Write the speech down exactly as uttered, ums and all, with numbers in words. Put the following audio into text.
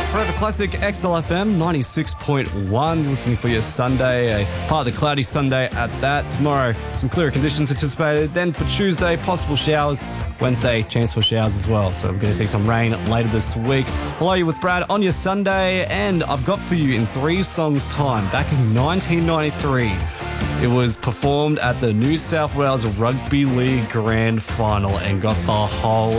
Forever Classic X L F M ninety-six point one. Listening for your Sunday, a part of the cloudy Sunday at that. Tomorrow, some clearer conditions anticipated. Then for Tuesday, possible showers. Wednesday, chance for showers as well. So we're going to see some rain later this week. Hello, you with Brad on your Sunday, and I've got for you in three songs' time. Back in nineteen ninety-three, it was performed at the New South Wales Rugby League Grand Final and got the whole